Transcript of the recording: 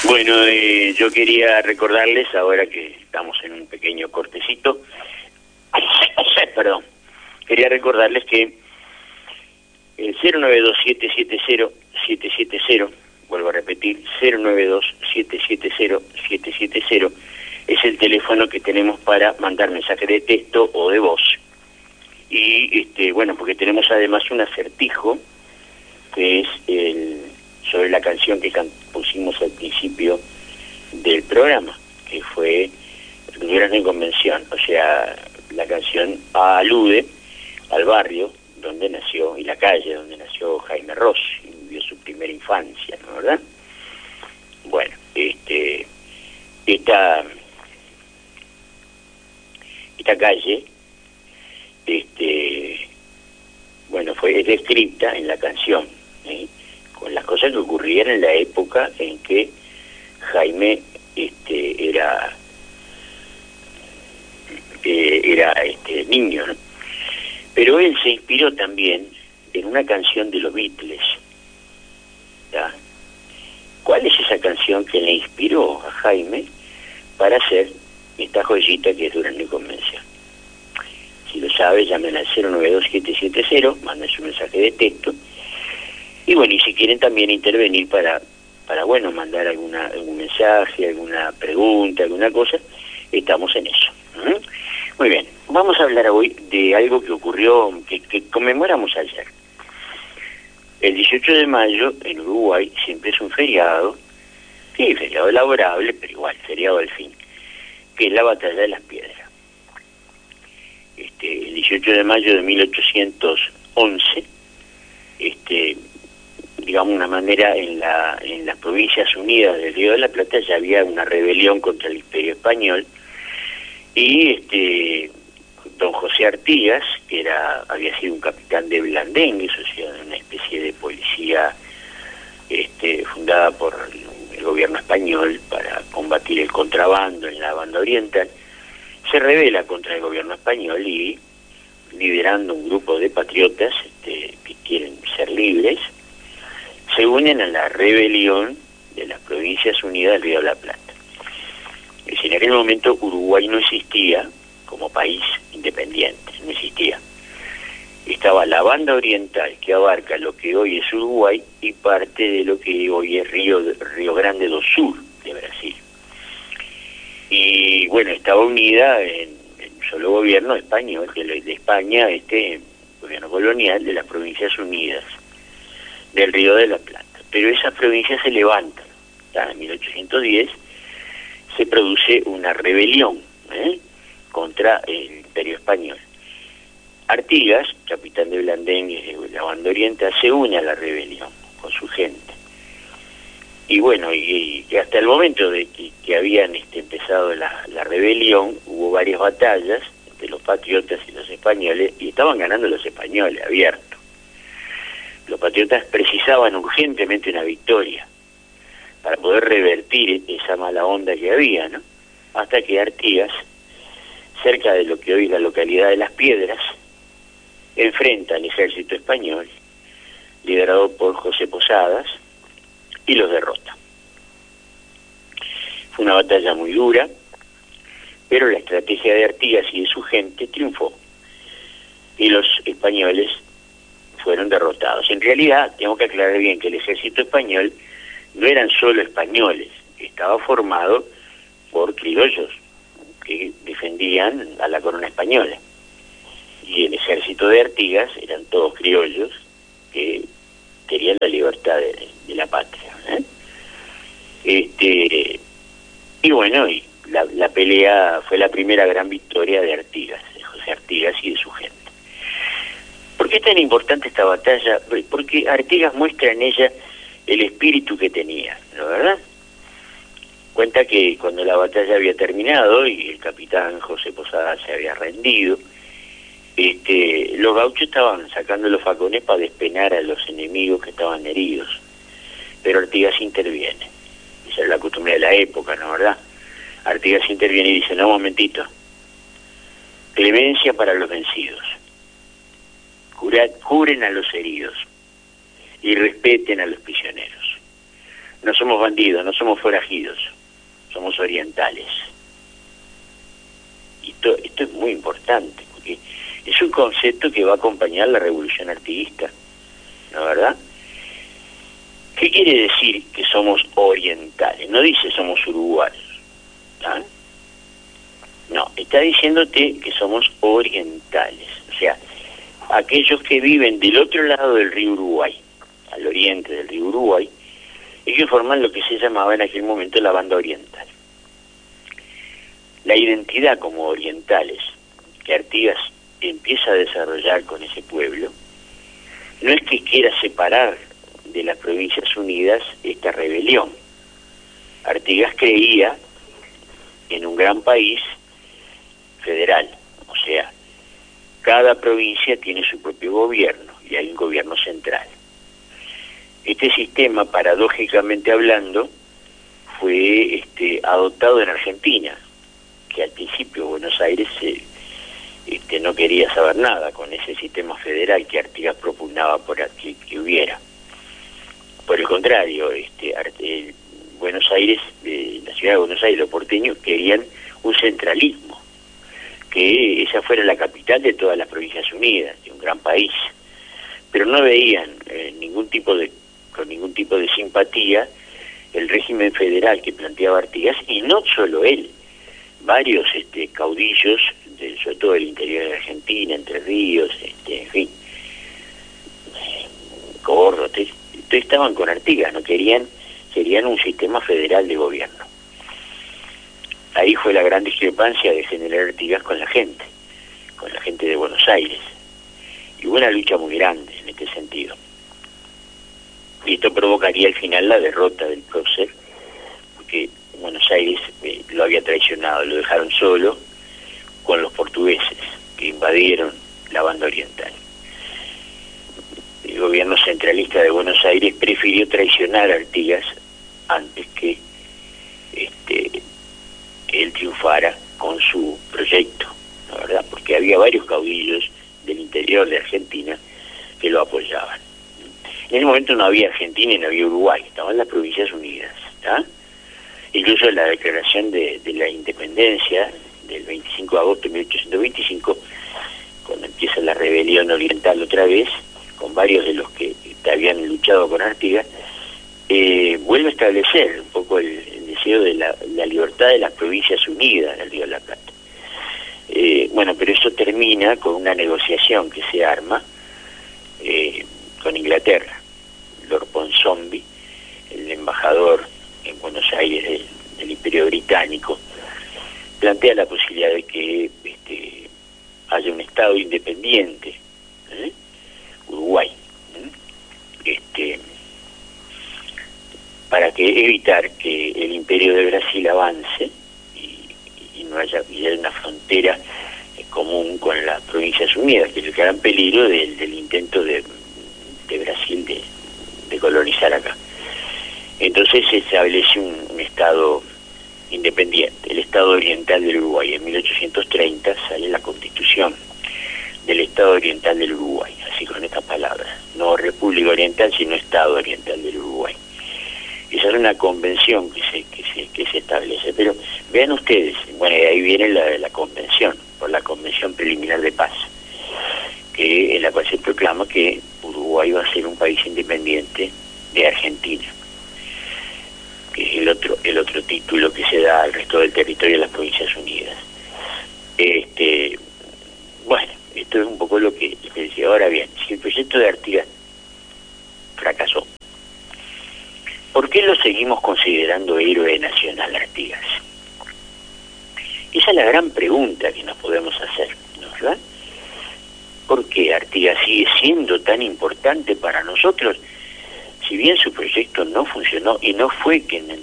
Bueno, yo quería recordarles, ahora que estamos en un pequeño cortecito, perdón, quería recordarles que el 092-770-770, vuelvo a repetir, 092-770-770, es el teléfono que tenemos para mandar mensajes de texto o de voz. Y, bueno, porque tenemos además un acertijo, que es sobre la canción que pusimos al principio del programa, que fue Gran en Convención. O sea, la canción alude al barrio donde nació y la calle donde nació Jaime Ross y vivió su primera infancia, ¿no, verdad? Bueno, esta calle, bueno, fue descrita en la canción, con las cosas que ocurrían en la época en que Jaime era niño, ¿no? Pero él se inspiró también en una canción de los Beatles, ¿ya? ¿Cuál es esa canción que le inspiró a Jaime para hacer esta joyita que es Durazno y Convención? Si lo sabe, llamen al 092-770, manden su mensaje de texto. Y bueno, y si quieren también intervenir para bueno, mandar algún mensaje, alguna pregunta, alguna cosa, estamos en eso. Muy bien, vamos a hablar hoy de algo que ocurrió, que conmemoramos ayer. El 18 de mayo en Uruguay siempre es un feriado, sí, feriado laborable, pero igual, feriado al fin, que es la Batalla de las Piedras. El 18 de mayo de 1811, digamos una manera, en las Provincias Unidas del Río de la Plata ya había una rebelión contra el Imperio Español, y don José Artigas, que había sido un capitán de blandengues, o sea, una especie de policía fundada por el gobierno español para combatir el contrabando en la banda oriental, se rebela contra el gobierno español y, liderando un grupo de patriotas que quieren ser libres, se unen a la rebelión de las Provincias Unidas del Río de la Plata. Es decir, en aquel momento Uruguay no existía como país independiente, no existía. Estaba la banda oriental, que abarca lo que hoy es Uruguay y parte de lo que hoy es Río Grande do Sul de Brasil. Y bueno, estaba unida en un solo gobierno español, de España, gobierno colonial de las Provincias Unidas del Río de la Plata. Pero esas provincias se levantan. En 1810 se produce una rebelión contra el Imperio Español. Artigas, capitán de blandengues de la banda oriental, se une a la rebelión con su gente. Y bueno, y hasta el momento de que habían empezado la rebelión, hubo varias batallas entre los patriotas y los españoles, y estaban ganando los españoles, abierto. Los patriotas precisaban urgentemente una victoria para poder revertir esa mala onda que había, ¿no? Hasta que Artigas, cerca de lo que hoy es la localidad de Las Piedras, enfrenta al ejército español, liderado por José Posadas, y los derrota. Fue una batalla muy dura, pero la estrategia de Artigas y de su gente triunfó, y los españoles fueron derrotados. En realidad, tengo que aclarar bien que el ejército español no eran solo españoles, estaba formado por criollos que defendían a la corona española. Y el ejército de Artigas eran todos criollos que querían la libertad de la patria. Y bueno, y la pelea fue la primera gran victoria de Artigas, de José Artigas y de su gente. ¿Por qué es tan importante esta batalla? Porque Artigas muestra en ella el espíritu que tenía, ¿no, verdad? Cuenta que cuando la batalla había terminado y el capitán José Posadas se había rendido, los gauchos estaban sacando los facones para despenar a los enemigos que estaban heridos. Pero Artigas interviene. Esa es la costumbre de la época, ¿no, verdad? Artigas interviene y dice: no, momentito. Clemencia para los vencidos. Curen a los heridos y respeten a los prisioneros. No somos bandidos, no somos forajidos, somos orientales. Y esto es muy importante, porque es un concepto que va a acompañar la revolución artiguista, ¿no, verdad? ¿Qué quiere decir que somos orientales? No dice somos uruguayos, ¿ah? No, está diciéndote que somos orientales, o sea, aquellos que viven del otro lado del río Uruguay, al oriente del río Uruguay, ellos forman lo que se llamaba en aquel momento la banda oriental. La identidad como orientales que Artigas empieza a desarrollar con ese pueblo no es que quiera separar de las Provincias Unidas esta rebelión. Artigas creía en un gran país federal, o sea, cada provincia tiene su propio gobierno y hay un gobierno central. Este sistema, paradójicamente hablando, fue adoptado en Argentina, que al principio Buenos Aires no quería saber nada con ese sistema federal que Artigas propugnaba que hubiera. Por el contrario, Buenos Aires, la ciudad de Buenos Aires, los porteños querían un centralismo, que esa fuera la capital de todas las Provincias Unidas, de un gran país, pero no veían con ningún tipo de simpatía el régimen federal que planteaba Artigas, y no solo él, varios caudillos, sobre todo del interior de Argentina, Entre Ríos, en fin, Córdoba, estaban con Artigas, no querían un sistema federal de gobierno. Ahí fue la gran discrepancia de General Artigas con la gente de Buenos Aires, y hubo una lucha muy grande en este sentido. Y esto provocaría al final la derrota del prócer, porque Buenos Aires lo había traicionado, lo dejaron solo con los portugueses que invadieron la banda oriental. El gobierno centralista de Buenos Aires prefirió traicionar a Artigas antes que él triunfara con su proyecto, ¿la verdad? Porque había varios caudillos del interior de Argentina que lo apoyaban. En ese momento no había Argentina y no había Uruguay, estaban las Provincias Unidas, ¿tá? Incluso la declaración de la independencia del 25 de agosto de 1825, cuando empieza la rebelión oriental otra vez, con varios de los que habían luchado con Artigas, vuelve a establecer un poco el deseo de la libertad de las Provincias Unidas del Río de la Plata. Bueno, pero eso termina con una negociación que se arma con Inglaterra. Lord Ponsonby, el embajador en Buenos Aires del Imperio Británico, plantea la posibilidad de que haya un Estado independiente, Uruguay, para evitar que el Imperio de Brasil avance y no haya una frontera común con las Provincias Unidas, que es el gran peligro del intento de Brasil de colonizar acá. Entonces se establece un Estado independiente, el Estado Oriental del Uruguay. En 1830 sale la Constitución del Estado Oriental del Uruguay, así con estas palabras: no República Oriental, sino Estado Oriental del Uruguay. Esa es una convención que se establece. Pero vean ustedes, bueno, ahí viene la convención, por la Convención Preliminar de Paz, en la cual se proclama que Uruguay va a ser un país independiente de Argentina, que es el otro título que se da al resto del territorio de las Provincias Unidas. Bueno, esto es un poco lo que decía. Ahora bien, si el proyecto de Artigas fracasó, ¿por qué lo seguimos considerando héroe nacional Artigas? Esa es la gran pregunta que nos podemos hacer, ¿no es verdad? ¿Por qué Artigas sigue siendo tan importante para nosotros, si bien su proyecto no funcionó y no fue que